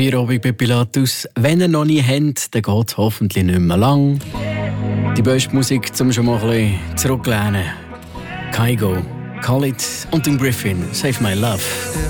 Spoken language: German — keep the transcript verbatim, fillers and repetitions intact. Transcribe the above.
Feierabend bei Pilatus. Wenn ihr noch nie habt, dann geht es hoffentlich nicht mehr lang. Die beste Musik, um schon mal ein bisschen zurückzulehnen. Kygo, Khalid und den Griffin, Save My Love.